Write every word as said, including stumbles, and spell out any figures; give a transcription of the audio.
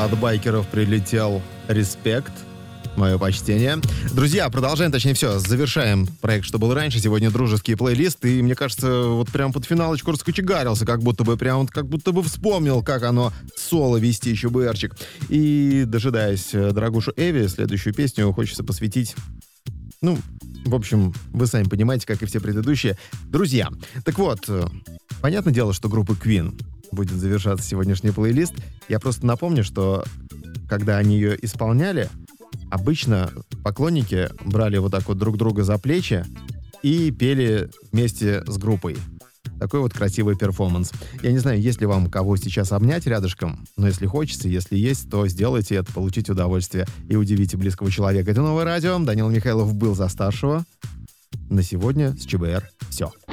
от байкеров прилетел респект. Мое почтение. Друзья, продолжаем, точнее все, завершаем проект, что был раньше. Сегодня дружеский плейлист. И мне кажется, вот прям под финалочку раскочегарился, как будто бы прям, как будто бы вспомнил, как оно соло вести, еще БРчик. И, дожидаясь дорогушу Эви, следующую песню хочется посвятить... Ну, в общем, вы сами понимаете, как и все предыдущие. Друзья, так вот, понятное дело, что группа Queen будет завершаться сегодняшний плейлист. Я просто напомню, что когда они ее исполняли, обычно поклонники брали вот так вот друг друга за плечи и пели вместе с группой. Такой вот красивый перформанс. Я не знаю, есть ли вам кого сейчас обнять рядышком, но если хочется, если есть, то сделайте это, получите удовольствие и удивите близкого человека. Это Новое радио. Данил Михайлов был за старшего. На сегодня с ЧБР все.